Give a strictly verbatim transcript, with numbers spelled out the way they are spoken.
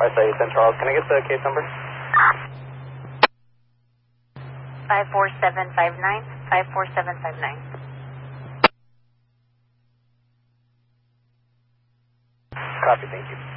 I say ten Charles. Can I get the case number? five four seven five nine, five four seven five nine. Copy, thank you.